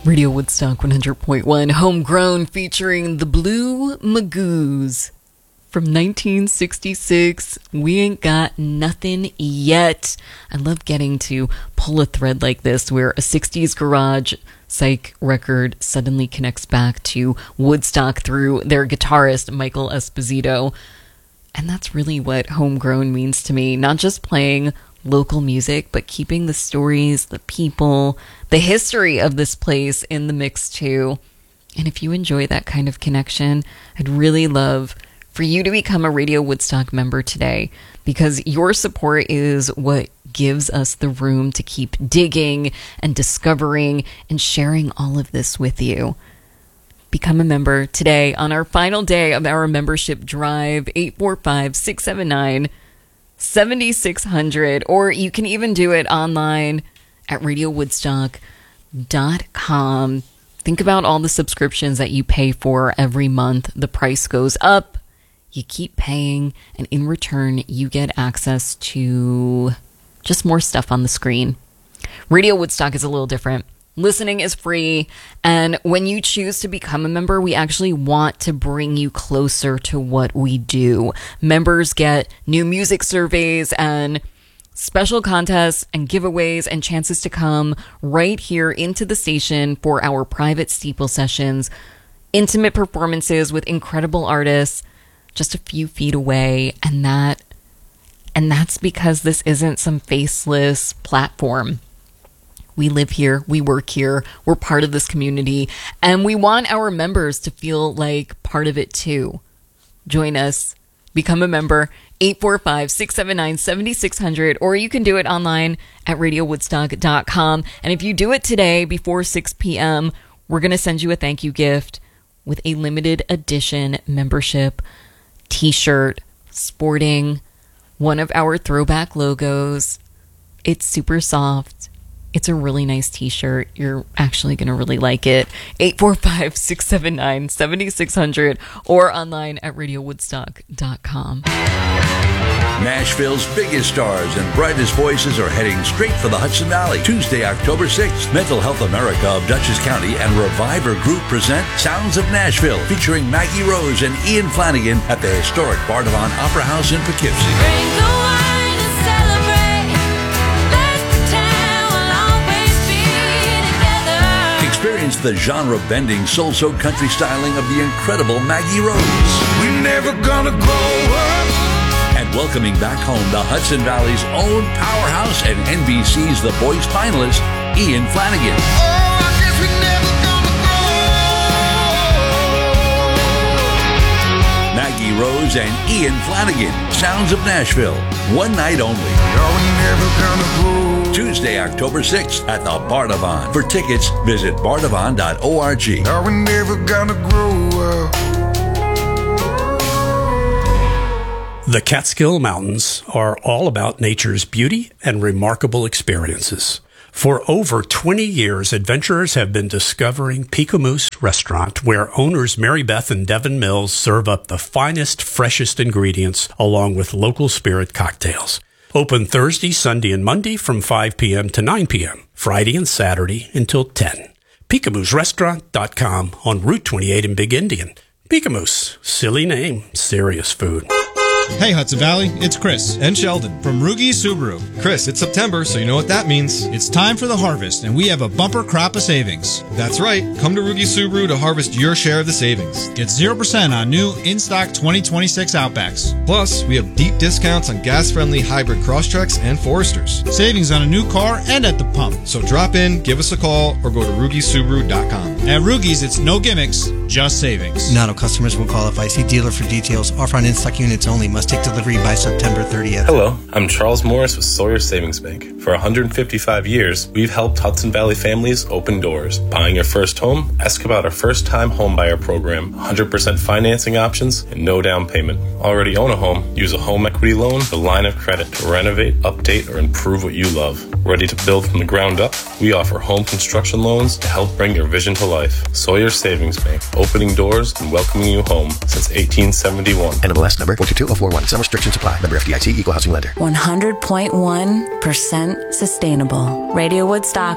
Radio Woodstock 100.1, Homegrown, featuring the Blue Magoos. From 1966, We Ain't Got Nothing Yet. I love getting to pull a thread like this where a 60s garage psych record suddenly connects back to Woodstock through their guitarist, Michael Esposito. And that's really what Homegrown means to me. Not just playing local music, but keeping the stories, the people, the history of this place in the mix too. And if you enjoy that kind of connection, I'd really love for you to become a Radio Woodstock member today, because your support is what gives us the room to keep digging and discovering and sharing all of this with you. Become a member today on our final day of our membership drive, 845-679-7600, or you can even do it online at radiowoodstock.com. Think about all the subscriptions that you pay for every month. The price goes up, you keep paying, and in return, you get access to just more stuff on the screen. Radio Woodstock is a little different. Listening is free, and when you choose to become a member, we actually want to bring you closer to what we do. Members get new music surveys and special contests and giveaways and chances to come right here into the station for our private steeple sessions, intimate performances with incredible artists just a few feet away, and that's because this isn't some faceless platform. We live here, we work here, we're part of this community, and we want our members to feel like part of it too. Join us, become a member, 845-679-7600, or you can do it online at radiowoodstock.com. And if you do it today before 6 p.m., we're going to send you a thank you gift with a limited edition membership t-shirt sporting one of our throwback logos. It's super soft. It's a really nice t-shirt. You're actually going to really like it. 845-679-7600 or online at radiowoodstock.com. Nashville's biggest stars and brightest voices are heading straight for the Hudson Valley. Tuesday, October 6th, Mental Health America of Dutchess County and Reviver Group present Sounds of Nashville, featuring Maggie Rose and Ian Flanagan at the historic Bardavon Opera House in Poughkeepsie. Bring the wine and celebrate. Let the town will always be together. Experience the genre-bending, soul-soaked country styling of the incredible Maggie Rose. We're never gonna grow up. And welcoming back home the Hudson Valley's own powerhouse and NBC's The Voice finalist, Ian Flanagan. Oh, I guess we're never gonna grow. Maggie Rose and Ian Flanagan, Sounds of Nashville, one night only. Oh, we're never gonna grow. Tuesday, October 6th at the Bardavon. For tickets, visit bardavon.org. Oh, we're never gonna grow up. The Catskill Mountains are all about nature's beauty and remarkable experiences. For over 20 years, adventurers have been discovering Picamous Restaurant, where owners Mary Beth and Devin Mills serve up the finest, freshest ingredients along with local spirit cocktails. Open Thursday, Sunday, and Monday from 5 p.m. to 9 p.m., Friday and Saturday until 10. PicamousRestaurant.com on Route 28 in Big Indian. Picamous, silly name, serious food. Hey Hudson Valley, it's Chris and Sheldon from Rugi Subaru. Chris, it's September, so you know what that means. It's time for the harvest, and we have a bumper crop of savings. That's right. Come to Rugi Subaru to harvest your share of the savings. Get 0% on new in-stock 2026 Outbacks. Plus, we have deep discounts on gas-friendly hybrid Crosstreks and Foresters. Savings on a new car and at the pump. So drop in, give us a call, or go to RugiSubaru.com. At Rugi's, it's no gimmicks, just savings. Not all customers will qualify. See dealer for details. Offer on in-stock units only. Must take delivery by September 30th. Hello, I'm Charles Morris with Sawyer Savings Bank. For 155 years, we've helped Hudson Valley families open doors. Buying your first home? Ask about our first-time homebuyer program. 100% financing options and no down payment. Already own a home? Use a home equity loan, the line of credit to renovate, update, or improve what you love. Ready to build from the ground up? We offer home construction loans to help bring your vision to life. Sawyer Savings Bank, opening doors and welcoming you home since 1871. NMLS number 42041. Some restrictions apply. Member FDIC, Equal Housing Lender. 100.1% sustainable. Radio Woodstock.